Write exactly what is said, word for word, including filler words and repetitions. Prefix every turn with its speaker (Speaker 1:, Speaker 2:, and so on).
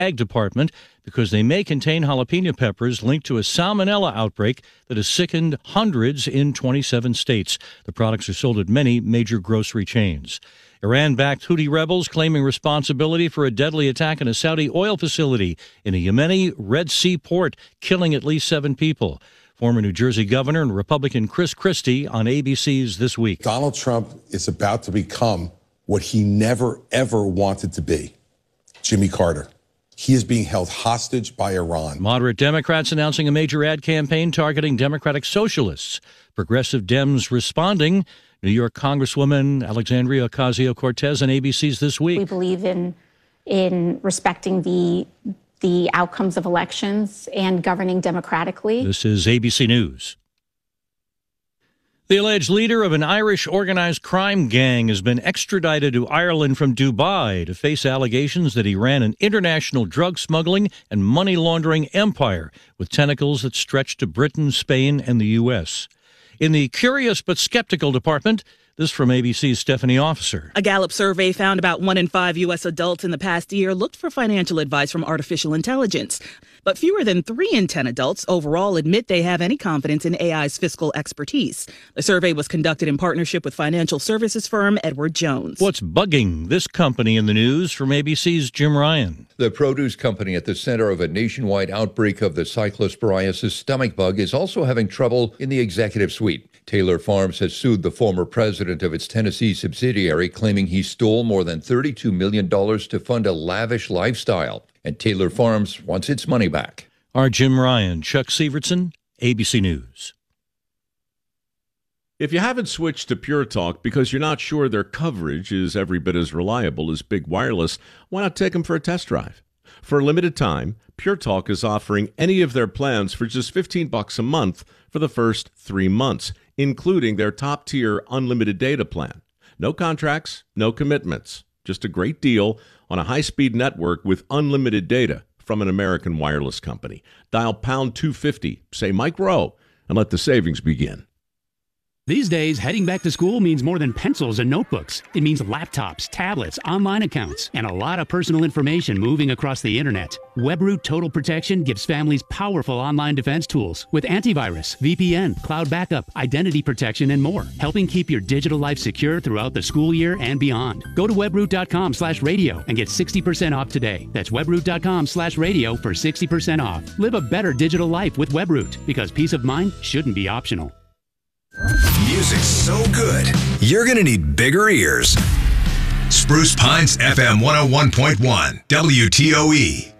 Speaker 1: Ag Department because they may contain jalapeno peppers linked to a salmonella outbreak that has sickened hundreds in twenty-seven states. The products are sold at many major grocery chains. Iran-backed Houthi rebels claiming responsibility for a deadly attack in a Saudi oil facility in a Yemeni Red Sea port, killing at least seven people. Former New Jersey Governor and Republican Chris Christie on A B C's This Week.
Speaker 2: Donald Trump is about to become what he never, ever wanted to be, Jimmy Carter. He is being held hostage by Iran.
Speaker 1: Moderate Democrats announcing a major ad campaign targeting Democratic socialists. Progressive Dems responding. New York Congresswoman Alexandria Ocasio-Cortez on A B C's This Week.
Speaker 3: We believe in in respecting the the outcomes of elections and governing democratically.
Speaker 1: This is A B C News. The alleged leader of an Irish organized crime gang has been extradited to Ireland from Dubai to face allegations that he ran an international drug smuggling and money laundering empire with tentacles that stretched to Britain, Spain, and the U S. In the curious but skeptical department, this from A B C's Stephanie Officer.
Speaker 4: A Gallup survey found about one in five U S adults in the past year looked for financial advice from artificial intelligence. But fewer than three in ten adults overall admit they have any confidence in A I's fiscal expertise. The survey was conducted in partnership with financial services firm Edward Jones.
Speaker 1: What's bugging this company in the news from A B C's Jim Ryan?
Speaker 5: The produce company at the center of a nationwide outbreak of the cyclosporiasis stomach bug is also having trouble in the executive suite. Taylor Farms has sued the former president of its Tennessee subsidiary, claiming he stole more than thirty-two million dollars to fund a lavish lifestyle. And Taylor Farms wants its money back.
Speaker 1: Our Jim Ryan, Chuck Severson, A B C News.
Speaker 6: If you haven't switched to Pure Talk because you're not sure their coverage is every bit as reliable as Big Wireless, why not take them for a test drive? For a limited time, Pure Talk is offering any of their plans for just fifteen bucks a month for the first three months, including their top-tier unlimited data plan. No contracts, no commitments, just a great deal on a high-speed network with unlimited data from an American wireless company. Dial pound two fifty, say Mike Rowe, and let the savings begin.
Speaker 7: These days, heading back to school means more than pencils and notebooks. It means laptops, tablets, online accounts, and a lot of personal information moving across the internet. WebRoot Total Protection gives families powerful online defense tools with antivirus, V P N, cloud backup, identity protection, and more, helping keep your digital life secure throughout the school year and beyond. Go to webroot.com slash radio and get sixty percent off today. That's webroot.com slash radio for sixty percent off. Live a better digital life with WebRoot, because peace of mind shouldn't be optional.
Speaker 8: Music's so good, you're going to need bigger ears. Spruce Pines F M one oh one point one, W T O E.